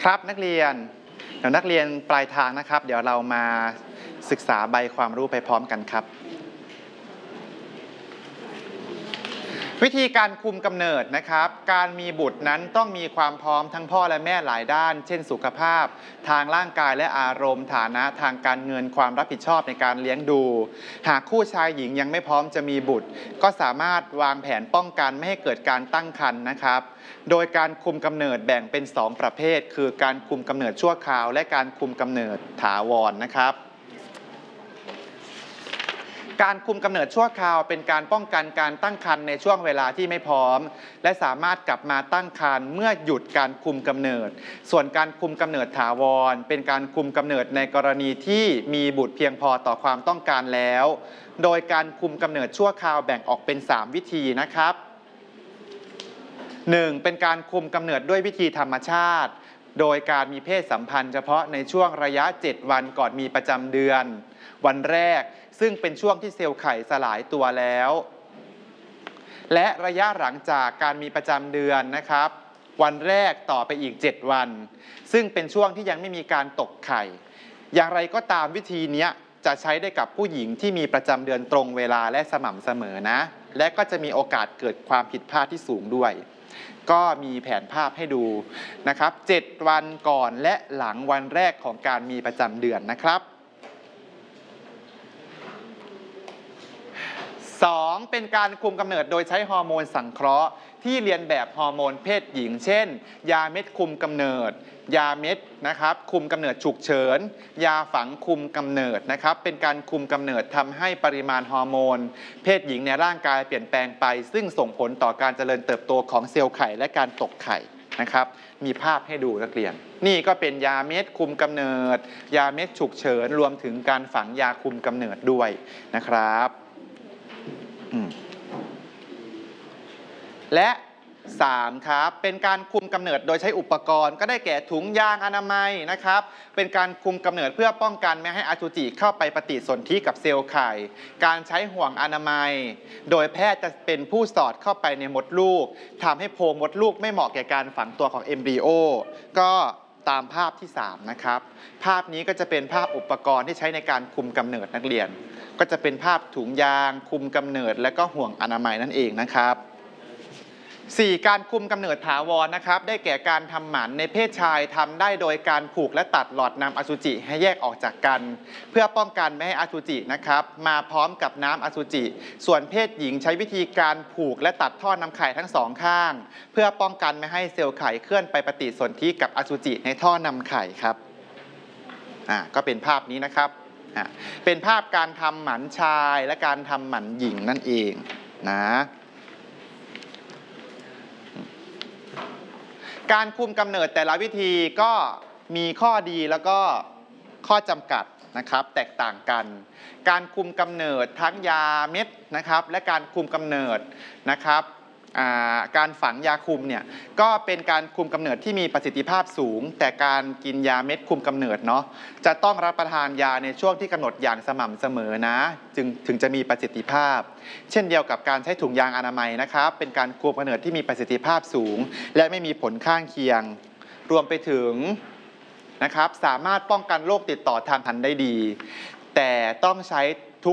ครับนักเรียนเดี๋ยวนักเรียนปลายทางนะครับเดี๋ยวเรามาศึกษาใบความรู้ไปพร้อมกันครับวิธีการคุมกำเนิดนะครับการมีบุตรนั้นต้องมีความพร้อมทั้งพ่อและแม่หลายด้านเช่นสุขภาพทางร่างกายและอารมณ์ฐานะทางการเงินความรับผิดชอบในการเลี้ยงดูหากคู่ชายหญิงยังไม่พร้อมจะมีบุตรก็สามารถวางแผนป้องกันไม่ให้เกิดการตั้งครรภ์นะครับโดยการคุมกำเนิดแบ่งเป็น2ประเภทคือการคุมกำเนิดชั่วคราวและการคุมกำเนิดถาวรนะครับการคุมกำเนิดชั่วคราวเป็นการป้องกันการตั้งครรภ์ในช่วงเวลาที่ไม่พร้อมและสามารถกลับมาตั้งครรภ์เมื่อหยุดการคุมกำเนิดส่วนการคุมกำเนิดถาวรเป็นการคุมกำเนิดในกรณีที่มีบุตรเพียงพอต่อความต้องการแล้วโดยการคุมกำเนิดชั่วคราวแบ่งออกเป็น3วิธีนะครับ1เป็นการคุมกำเนิดด้วยวิธีธรรมชาติโดยการมีเพศสัมพันธ์เฉพาะในช่วงระยะ7วันก่อนมีประจำเดือนวันแรกซึ่งเป็นช่วงที่เซลล์ไข่สลายตัวแล้วและระยะหลังจากการมีประจำเดือนนะครับวันแรกต่อไปอีก7วันซึ่งเป็นช่วงที่ยังไม่มีการตกไข่อย่างไรก็ตามวิธีนี้จะใช้ได้กับผู้หญิงที่มีประจำเดือนตรงเวลาและสม่ำเสมอนะและก็จะมีโอกาสเกิดความผิดพลาดที่สูงด้วยก็มีแผนภาพให้ดูนะครับ7วันก่อนและหลังวันแรกของการมีประจำเดือนนะครับ2เป็นการคุมกำเนิดโดยใช้ฮอร์โมนสังเคราะห์ที่เรียนแบบฮอร์โมนเพศหญิงเช่นยาเม็ดคุมกำเนิดยาเม็ดนะครับคุมกำเนิดฉุกเฉินยาฝังคุมกำเนิดนะครับเป็นการคุมกำเนิดทำให้ปริมาณฮอร์โมนเพศหญิงในร่างกายเปลี่ยนแปลงไปซึ่งส่งผลต่อการเจริญเติบโตของเซลล์ไข่และการตกไข่นะครับมีภาพให้ดูนักเรียนนี่ก็เป็นยาเม็ดคุมกำเนิดยาเม็ดฉุกเฉินรวมถึงการฝังยาคุมกำเนิดด้วยนะครับและ3ครับเป็นการคุมกำเนิดโดยใช้อุปกรณ์ก็ได้แก่ถุงยางอนามัยนะครับเป็นการคุมกำเนิดเพื่อป้องกันไม่ให้อสุจิเข้าไปปฏิสนธิกับเซลล์ไข่การใช้ห่วงอนามัยโดยแพทย์จะเป็นผู้สอดเข้าไปในมดลูกทำให้โพรงมดลูกไม่เหมาะแก่การฝังตัวของเอมบริโอก็ตามภาพที่3นะครับภาพนี้ก็จะเป็นภาพอุปกรณ์ที่ใช้ในการคุมกำเนิดนักเรียนก็จะเป็นภาพถุงยางคุมกำเนิดและก็ห่วงอนามัยนั่นเองนะครับ4การคุมกำเนิดถาวรนะครับได้แก่การทำหมันในเพศชายทำได้โดยการผูกและตัดหลอดน้ำอสุจิให้แยกออกจากกันเพื่อป้องกันไม่ให้อสุจินะครับมาพร้อมกับน้ำอสุจิส่วนเพศหญิงใช้วิธีการผูกและตัดท่อนำไข่ทั้งสองข้างเพื่อป้องกันไม่ให้เซลล์ไข่เคลื่อนไปปฏิสนธิกับอสุจิในท่อนำไข่ครับก็เป็นภาพนี้นะครับเป็นภาพการทำหมันชายและการทำหมันหญิงนั่นเองนะการคุมกำเนิดแต่ละวิธีก็มีข้อดีแล้วก็ข้อจำกัดนะครับแตกต่างกันการคุมกำเนิดทั้งยาเม็ดนะครับและการคุมกำเนิดนะครับการฝังยาคุมเนี่ยก็เป็นการคุมกำเนิดที่มีประสิทธิภาพสูงแต่การกินยาเม็ดคุมกำเนิดเนาะจะต้องรับประทานยาในช่วงที่กำหนดอย่างสม่ำเสมอนะถึงจะมีประสิทธิภาพเช่นเดียวกับการใช้ถุงยางอนามัยนะครับเป็นการคุมกำเนิดที่มีประสิทธิภาพสูงและไม่มีผลข้างเคียงรวมไปถึงนะครับสามารถป้องกันโรคติดต่อทางพันธุ์ได้ดีแต่ต้องใช้